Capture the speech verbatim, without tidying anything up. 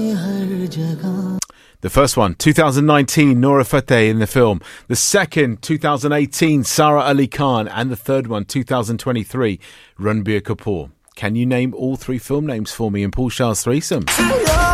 The first one, two thousand nineteen, Nora Fateh in the film. The second, two thousand eighteen, Sara Ali Khan. And the third one, two thousand twenty-three, Ranbir Kapoor. Can you name all three film names for me in Paul Shah's threesome?